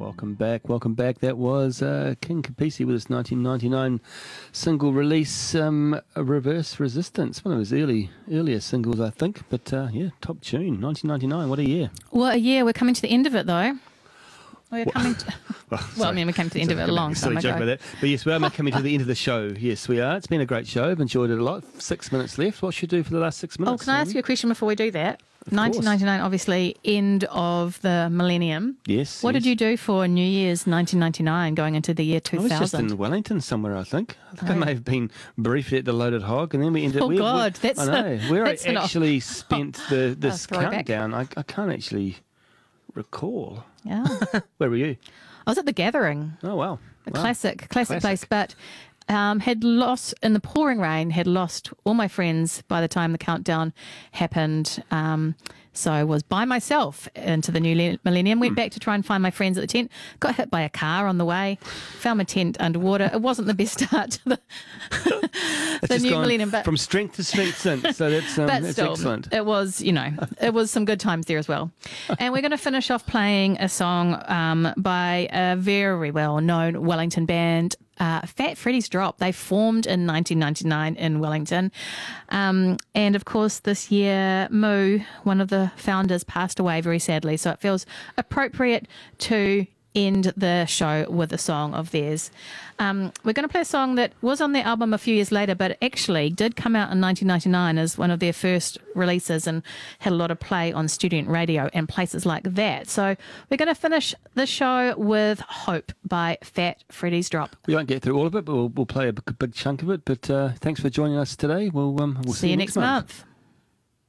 Welcome back. That was King Kapisi with his 1999 single release, Reverse Resistance. One of his earlier singles, I think. But top tune, 1999. What a year. What a year. We're coming to the end of it, though. We're coming to... we came to the end of it a long time ago. About that. But yes, we are coming to the end of the show. Yes, we are. It's been a great show. I've enjoyed it a lot. 6 minutes left. What should you do for the last 6 minutes? Oh, can I ask you a question before we do that? 1999, obviously, end of the millennium. Yes. What did you do for New Year's 1999 going into the year 2000? I was just in Wellington somewhere, I think. I may have been briefly at the Loaded Hog, and then we ended up... that's... I know. Where I actually spent this throwback. countdown, I can't actually recall. Yeah. Where were you? I was at the Gathering. Oh, wow. Classic place, but... had lost in the pouring rain, had lost all my friends by the time the countdown happened. So I was by myself into the new millennium, went back to try and find my friends at the tent, got hit by a car on the way, found my tent underwater. It wasn't the best start to the new millennium. But from strength to strength since, so that's still, excellent. It was, it was some good times there as well. And we're going to finish off playing a song by a very well-known Wellington band, Fat Freddy's Drop. They formed in 1999 in Wellington. And of course, this year, Moo, one of the founders, passed away very sadly. So it feels appropriate to end the show with a song of theirs. We're going to play a song that was on their album a few years later, but actually did come out in 1999 as one of their first releases and had a lot of play on student radio and places like that. So we're going to finish the show with Hope by Fat Freddy's Drop. We won't get through all of it, but we'll play a big chunk of it. But thanks for joining us today. We'll see you next month.